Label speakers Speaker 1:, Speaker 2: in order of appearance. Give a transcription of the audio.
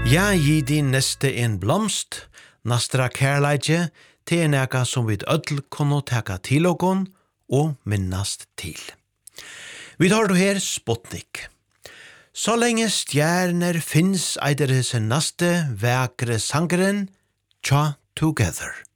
Speaker 1: Ja, gi din neste en blomst, nastra kærleidje, til en eka som vi ødel kunne teka til okon og minnast til. Vi tar du her Sputnik. Så lenge stjerner finnes eider sin naste vekre sangeren, Tja Together.